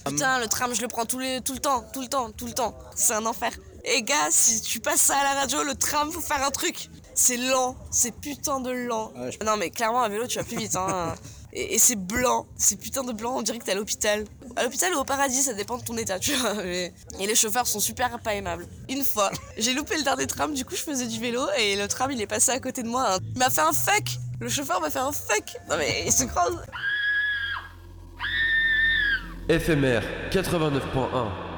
Putain, le tram, je le prends tout le temps. C'est un enfer. Et gars, si tu passes ça à la radio, le tram, faut faire un truc. C'est lent, c'est putain de lent. Ouais, Non mais clairement, à vélo, tu vas plus vite, hein. Et c'est blanc, c'est putain de blanc, on dirait que t'es à l'hôpital. À l'hôpital ou au paradis, ça dépend de ton état, tu vois. Et les chauffeurs sont super pas aimables. Une fois, j'ai loupé le dernier tram, du coup je faisais du vélo et le tram il est passé à côté de moi. Il m'a fait un fuck. Le chauffeur m'a fait un fuck. Non mais il se croise. FMR 89.1